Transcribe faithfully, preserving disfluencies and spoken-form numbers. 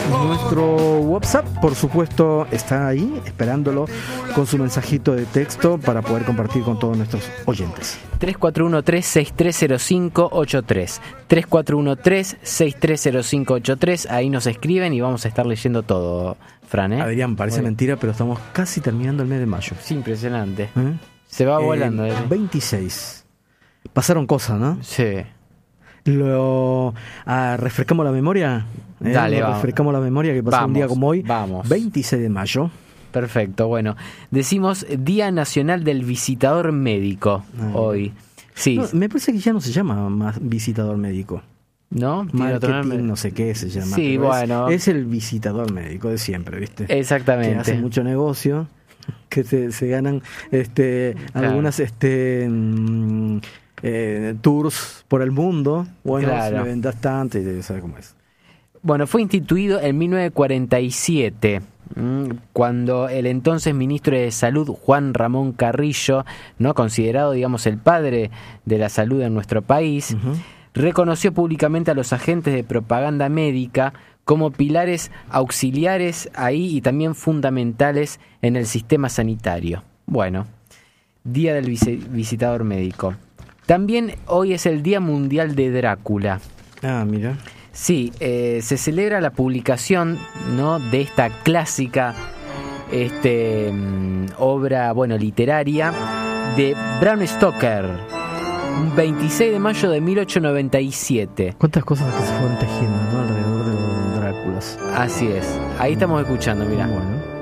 Nuestro WhatsApp, por supuesto, está ahí, esperándolo con su mensajito de texto para poder compartir con todos nuestros oyentes. tres cuatro uno tres, seis tres cero cinco ocho tres. tres cuatro uno tres, seis tres cero cinco ocho tres. Ahí nos escriben y vamos a estar leyendo todo, Fran, ¿eh? Adrián, parece Bueno. mentira, pero estamos casi terminando el mes de mayo. Sí, impresionante. ¿Eh? Se va volando. Eh, ¿eh? veintiséis. Pasaron cosas, ¿no? Sí. Lo ah, refrescamos la memoria. ¿eh? Dale, Lo vamos. refrescamos la memoria que pasó Vamos, un día como hoy. vamos. veintiséis de mayo. Perfecto, bueno. Decimos Día Nacional del Visitador Médico Ah. hoy. Sí, No, me parece que ya no se llama más visitador médico. ¿no? Tiene otro Marketing, nombre. no sé qué se llama. Sí, pero bueno. Es, es el visitador médico de siempre, ¿viste? Que Exactamente. hace mucho negocio, que se, se ganan este Claro. algunas este mm, eh, tours por el mundo. Bueno, Claro. si me vendas tanto, y sabes cómo es. Bueno, fue instituido en mil novecientos cuarenta y siete, mm, cuando el entonces ministro de Salud, Juan Ramón Carrillo, no considerado, digamos, el padre de la salud en nuestro país, Ujú. reconoció públicamente a los agentes de propaganda médica como pilares auxiliares ahí y también fundamentales en el sistema sanitario. Bueno, Día del Visi- Visitador Médico. También hoy es el Día Mundial de Drácula. Ah, mira. Sí, eh, se celebra la publicación, ¿no?, de esta clásica este, mm, obra, bueno, literaria de Bram Stoker, un veintiséis de mayo de mil ochocientos noventa y siete. ¿Cuántas cosas que se fueron tejiendo, ¿no? Alrededor de los Dráculas. Así es, ahí estamos escuchando, mirá. Bueno.